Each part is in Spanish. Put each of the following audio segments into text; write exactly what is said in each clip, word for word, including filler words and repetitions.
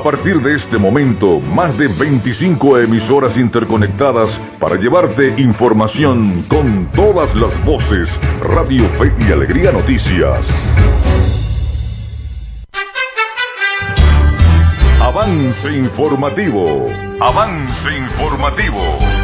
partir de este momento, más de veinticinco emisoras interconectadas para llevarte información con todas las voces. Radio Fe y Alegría Noticias. Avance informativo. Avance informativo.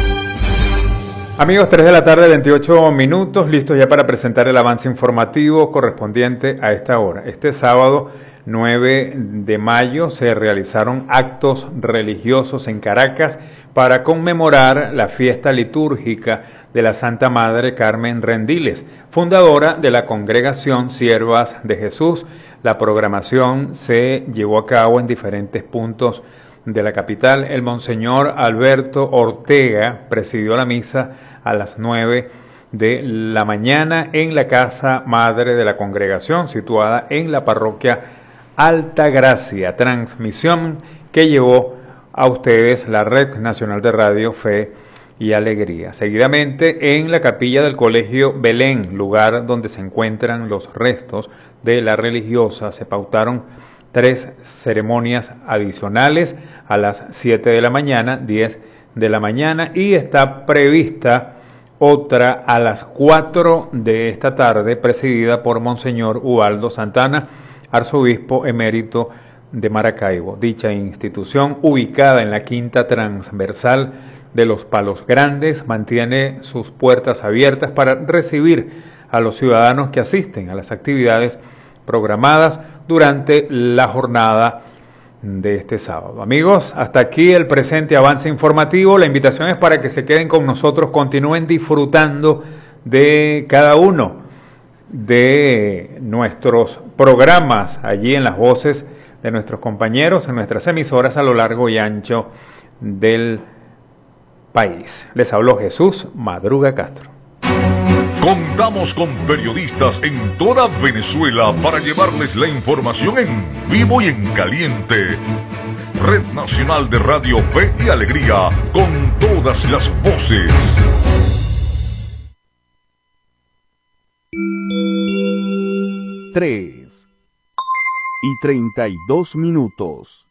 Amigos, tres de la tarde, veintiocho minutos, listos ya para presentar el avance informativo correspondiente a esta hora. Este sábado nueve de mayo se realizaron actos religiosos en Caracas para conmemorar la fiesta litúrgica de la Santa Madre Carmen Rendiles, fundadora de la Congregación Siervas de Jesús. La programación se llevó a cabo en diferentes puntos de la capital. El Monseñor Alberto Ortega presidió la misa a las nueve de la mañana en la Casa Madre de la Congregación, situada en la parroquia Alta Gracia, transmisión que llevó a ustedes la Red Nacional de Radio Fe y Alegría. Seguidamente, en la capilla del Colegio Belén, lugar donde se encuentran los restos de la religiosa, se pautaron tres ceremonias adicionales a las siete de la mañana, diez de la mañana, y está prevista otra a las cuatro de esta tarde, presidida por Monseñor Ubaldo Santana, arzobispo emérito de Maracaibo. Dicha institución, ubicada en la quinta transversal de los Palos Grandes, mantiene sus puertas abiertas para recibir a los ciudadanos que asisten a las actividades programadas durante la jornada de este sábado. Amigos, hasta aquí el presente avance informativo. La invitación es para que se queden con nosotros, continúen disfrutando de cada uno de nuestros programas allí en las voces de nuestros compañeros, en nuestras emisoras a lo largo y ancho del país. Les habló Jesús Madruga Castro. Contamos con periodistas en toda Venezuela para llevarles la información en vivo y en caliente. Red Nacional de Radio Fe y Alegría, con todas las voces. Tres y treinta y dos minutos.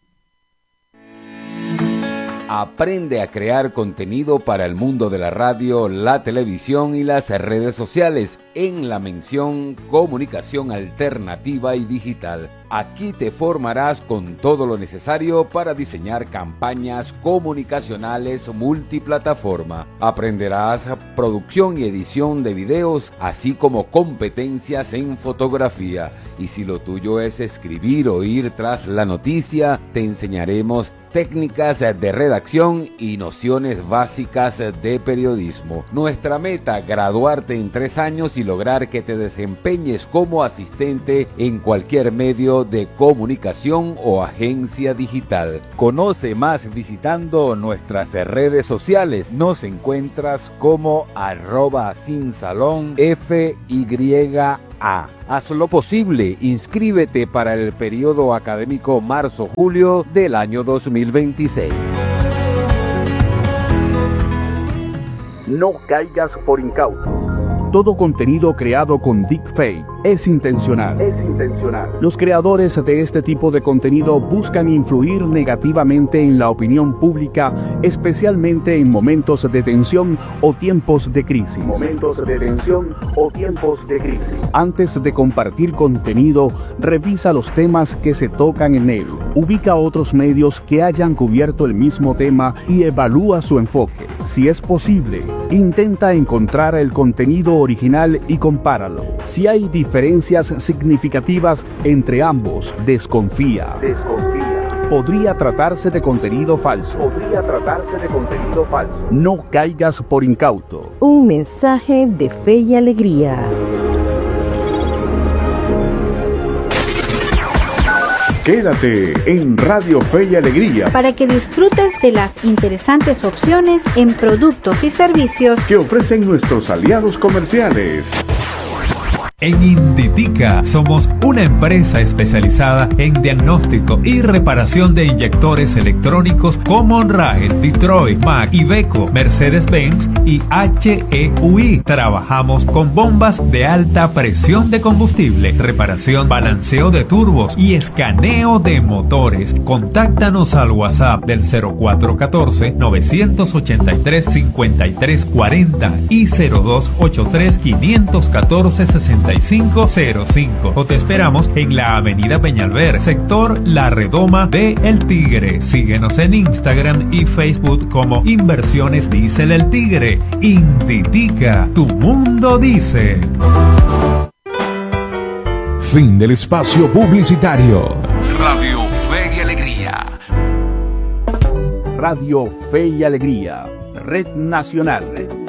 Aprende a crear contenido para el mundo de la radio, la televisión y las redes sociales en la mención Comunicación Alternativa y Digital. Aquí te formarás con todo lo necesario para diseñar campañas comunicacionales multiplataforma. Aprenderás producción y edición de videos, así como competencias en fotografía. Y si lo tuyo es escribir o ir tras la noticia, te enseñaremos técnicas de redacción y nociones básicas de periodismo. Nuestra meta, graduarte en tres años y lograr que te desempeñes como asistente en cualquier medio de comunicación o agencia digital. Conoce más visitando nuestras redes sociales. Nos encuentras como arroba sin salón F Y A. Haz lo posible, inscríbete para el periodo académico marzo-julio del año dos mil veintiséis. No caigas por incauto. Todo contenido creado con deepfake es intencional. Es intencional. Los creadores de este tipo de contenido buscan influir negativamente en la opinión pública, especialmente en momentos de tensión o tiempos de crisis. Momentos de tensión o tiempos de crisis. Antes de compartir contenido, revisa los temas que se tocan en él. Ubica otros medios que hayan cubierto el mismo tema y evalúa su enfoque. Si es posible, intenta encontrar el contenido original y compáralo. Si hay diferencias significativas entre ambos, desconfía. Desconfía. Podría tratarse de contenido falso. Podría tratarse de contenido falso. No caigas por incauto. Un mensaje de fe y alegría. Quédate en Radio Fe y Alegría para que disfrutes de las interesantes opciones en productos y servicios que ofrecen nuestros aliados comerciales. En Inditica somos una empresa especializada en diagnóstico y reparación de inyectores electrónicos como Raed, Detroit, Mack, Iveco, Mercedes-Benz y H E U I. Trabajamos con bombas de alta presión de combustible, reparación, balanceo de turbos y escaneo de motores. Contáctanos al WhatsApp del cero cuatro uno cuatro, nueve ocho tres, cinco tres cuatro cero y cero dos ocho tres, cinco uno cuatro, seis cinco cero cinco o te esperamos en la avenida Peñalver, sector La Redoma de El Tigre. Síguenos en Instagram y Facebook como Inversiones Diesel El Tigre. Inditica, tu mundo dice. Fin del espacio publicitario. Radio Fe y Alegría. Radio Fe y Alegría, Red Nacional.